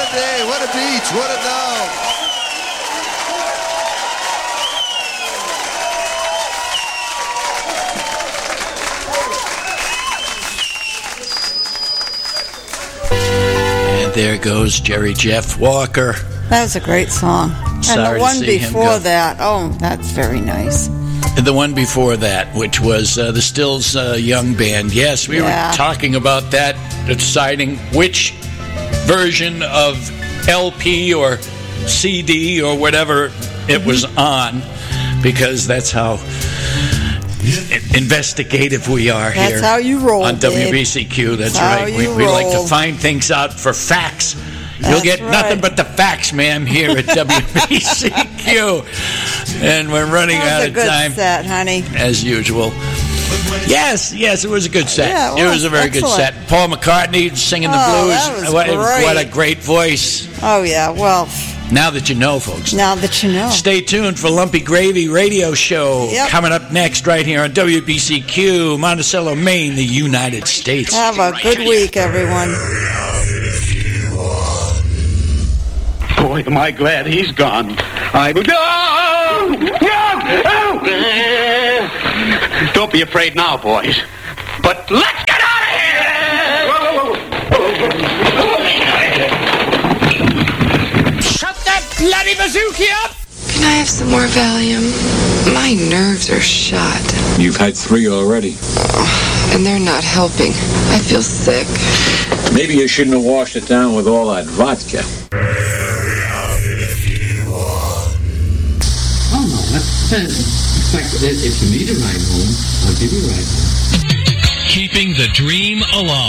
a day, what a beach, what a dog. And there goes Jerry Jeff Walker. That was a great song. Sorry and the one to see him before go. that, oh, that's very nice. The one before that, which was the Stills Young Band. Yes, we were talking about that, deciding which version of LP or CD or whatever it was on, because that's how investigative we are here. That's how you roll, on babe. WBCQ. That's how right. you We like to roll. find things out for facts. You'll That's get right. nothing but the facts, ma'am, here at WBCQ. And we're running That out was a of good time, set, honey. as usual. Yes, it was a good set. Yeah, it was a very good excellent. set. Paul McCartney singing the Oh, blues. that was What a great. great voice. Oh, yeah, well, Now that you know, folks. now that you know. Stay tuned for Lumpy Gravy Radio Show Yep. coming up next right here on WBCQ, Monticello, Maine, the United States. Have a good week, everyone. Boy, am I glad he's gone. Don't be afraid now, boys. But let's get out of here! Shut that bloody bazooki up! Can I have some more Valium? My nerves are shot. You've had 3 already. And they're not helping. I feel sick. Maybe you shouldn't have washed it down with all that vodka. Oh, no. In fact, if you need a ride home, I'll give you a ride home. Keeping the dream alive.